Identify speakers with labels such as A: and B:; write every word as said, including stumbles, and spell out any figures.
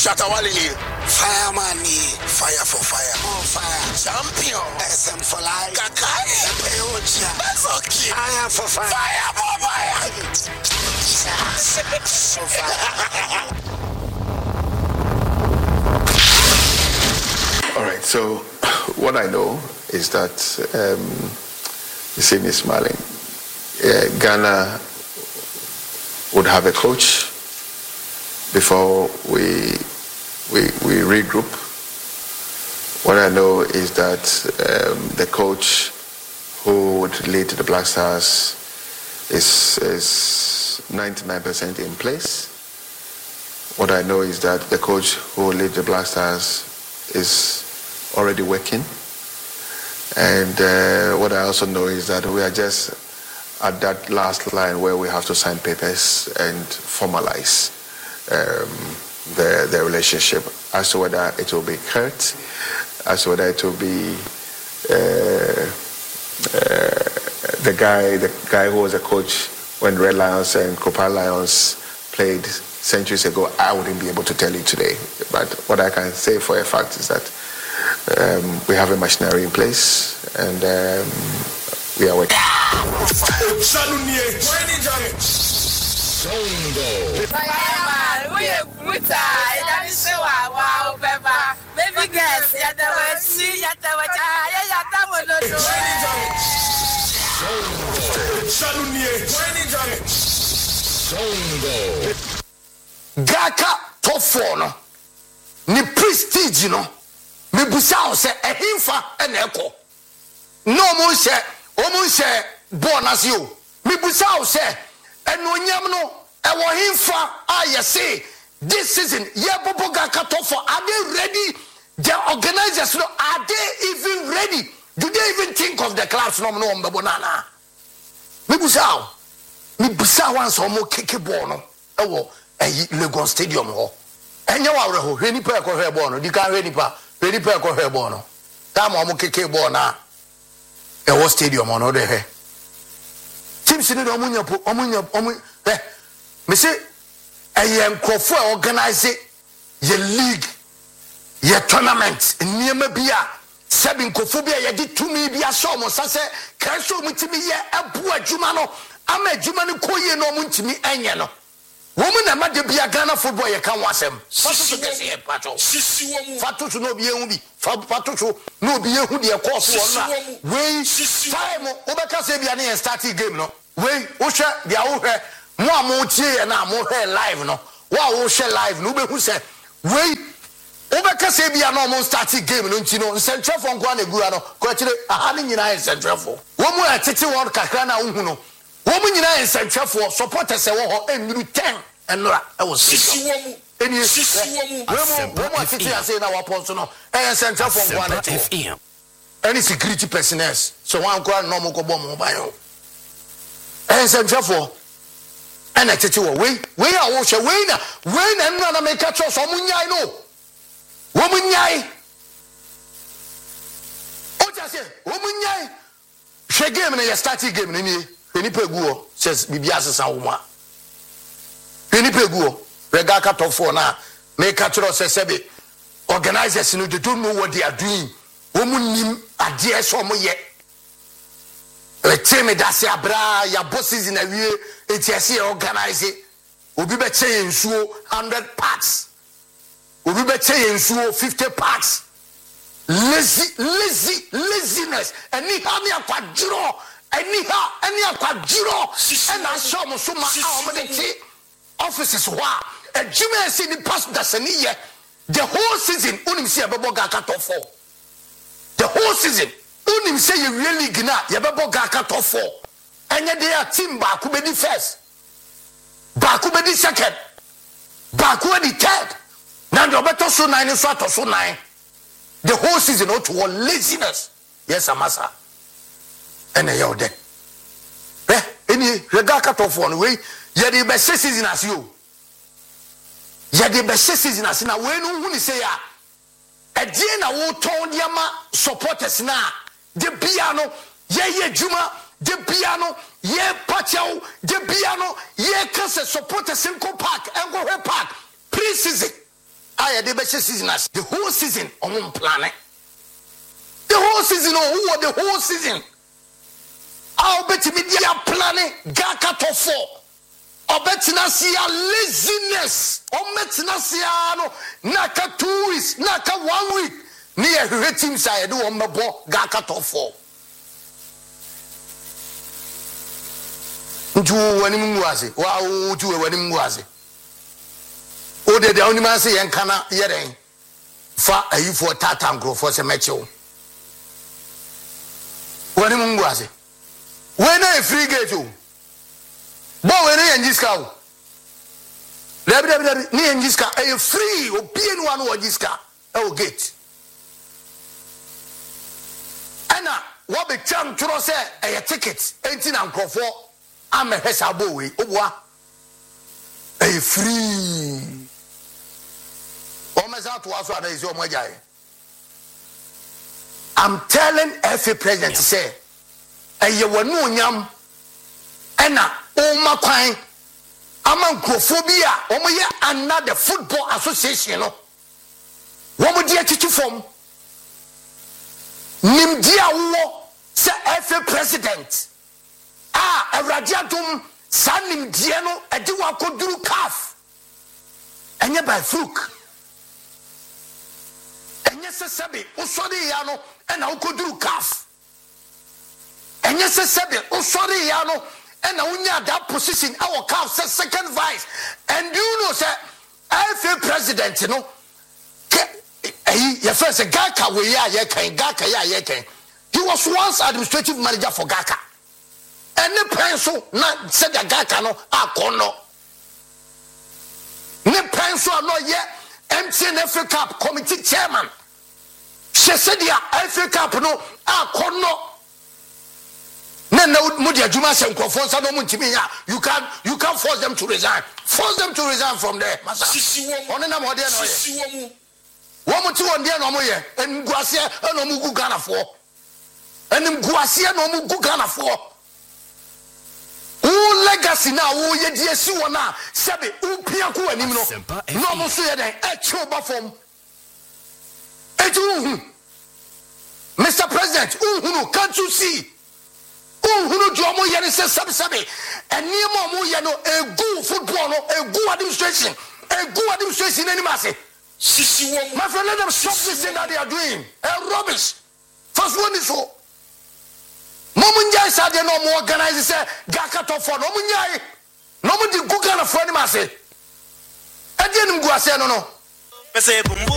A: Shatawale, fireman, fire for fire, on fire, champion, S M for life, Kakai, Peocha, that's okay, fire for fire, fire for fire, so fire.
B: All right, so what I know is that um, you see me smiling. Uh, Ghana would have a coach before we we we regroup. What I know is that um, the coach who would lead the Black Stars is is ninety-nine percent in place. What I know is that the coach who will lead the Black Stars is already working. And uh, what I also know is that we are just at that last line where we have to sign papers and formalize um, the the relationship as to whether it will be Kurt, as to whether it will be uh, uh, the guy the guy who was a coach when Red Lions and Copa Lions played centuries ago. I wouldn't be able to tell you today, but what I can say for a fact is that um, we have a machinery in place and um, we are working.
C: Gaka top four no ni prestige no me busa o se ehimfa ena eko no mo se o mo se bonus yo me busa o se enonyam no e wo himfa aye say this season ye bobo Gaka top four are they ready? The organizers no are they even ready? Do they even think of the clubs no no mbebo nana me busa o me busa once o mo keke ball no e wo eh Lagos Stadium ho enya wa wre ho hwani pa ko hwe ball no di kan hwani pa hwani pa ko hwe ball no ta ma mo keke ball na e wo stadium no de he teams ni do omunya po omunya omu eh me say eh enkrofo e organize ye league ye tournament niema bia sebi nkofo bia ye di tumi bia so mo sase kan so mutimi ye abu adwuma no ama adwuma no koye no mo ntimi enye no woman na ma de bia Ghana football ye kan wasem fatu to se pato sisi womu fatu to no bia hu bi fatu to no bia hu de course won na we time obeka se bia na starting game no we wo hwe bia wo hwe mo amo tie na mo hwe live no wa wo hwe live no be hu se we obeka se bia na mo starting game no nti no central for nko na gura no ko kire aha ni nyina e central for wo mu atete won kakra na hu no woman nyina ensentwefo supporters e wo ho enuru ten enura e wo sisi womu eni sisi womu womu atete ase na waponso no ensentwefo nkwa na te any security personnel so wan kwa no mo ko bom mo ba yo ensentwefo ana tete wo we we a wo hwe we na we na nna na make cho so mo nyai no wo mo nyai o ja se wo mo nyai hwe game na ya start game na ni Penny Peguo says Bibias Sauma. Penny Peguo, Regaka top four now. Make a choice sebe. Organizers know they don't know what they are doing. Woman nim a dear some yet. A team that's a bra, your bosses in a way, it's a organize it. Ubi be chain so hundred parts. Ubi be chain so fifty parts. Lazy, lazy, laziness. And ni hami a quadro. Anyhow, any aquadro, and I saw Musuma offices. Wow, a Jimmy see the past Dasania the whole season. Unim see a Baboga cut off four. The whole season, Unim say you really gna, Yababoga cut off four. And yet they are team Bakubedi first, Bakubedi second, Bakubedi third. Now the better so nine is what or so nine. The whole season out to laziness. Yes, Amasa. And a yode. Eh, any regaka to one way, ye the best season as you. Ye the best season as now. When who say ya? A Diana will told Yama supporters now. The piano, ye ye Juma, the piano, ye Pacho, the piano, ye Casa supporters in Park and go park. Pre-season. I de be season as the whole season on planet. The whole season oh the whole season. I'll bet media planning Gaka to four. I'll bet Nasia laziness. I'll bet Nasia no Naka two weeks, Naka one week. Near her team side do on the ball Gaka to four. Do when him was it? Wow, do when him was it? Oh, the only man say and kana yere. Fa a you for tatan grow for some metro. When him was it? When I free get you. But when I and this cow. Ni and this car a free or being one or this car. Oh, gate. Anna, what be charm to say a ticket eighteen and for I'm a Hesaboi. Oh, a free. Almost out to us what is your mojai. I'm telling every president to say, and you were no yam, Anna, oh my quine, amancophobia, oh my another football association. What would you teach you from? Nimdia wo, say every president. Ah, a radiatum, Sanim Diano, a diwa koduru calf. And yet by fluke. And yes, a sabi, Usodi Yano, and I could do calf. And yes, a sabi, Usodi Yano, and I unya that position, our calf says second vice. And you know, sir, I feel president, you know. Your first Gaka, we are yakin, Gaka, yakin. He was once administrative manager for Gaka. And the pencil not said the Gaka no, I kono. Ne pencil no yet. M T N F A Cup committee chairman. She said, "Yeah, F A Cup no, ah, kono." No, Mudia Juma Sanko, no Muntimia. You can't, you can't force them to resign. Force them to resign from there. On a modern one more two on the Anomoye, and Guasia, and Omugu Ghana for. And Guasia, no Mugu Ghana for. Who legacy now? Who ye dear Suana? Sabi, who Piaku and Nimno? No more say that a choba from Etu. Mister President, who can't you see? Who Jomo Yan says Sabi Sabi, and near Momo Yano, a good football, a good administration, a good administration, any massy. My friend, let them stop this thing that they are doing. A rubbish. First one is so. Momunjai said they no more organized say Gaka to for no munjai. No mundi Google na friend ma say. E dey nim go ase no no.